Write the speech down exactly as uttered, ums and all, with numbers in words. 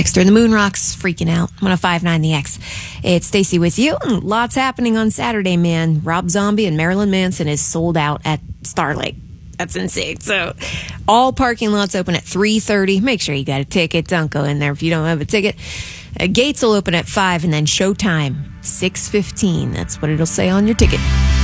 Dexter and the Moon Rocks freaking out. one oh five point nine The X. It's Stacy with you. Lots happening on Saturday, man. Rob Zombie and Marilyn Manson is sold out at Star Lake. That's insane. So all parking lots open at three thirty. Make sure you got a ticket. Don't go in there if you don't have a ticket. Uh, gates will open at five, and then showtime six fifteen. That's what it'll say on your ticket.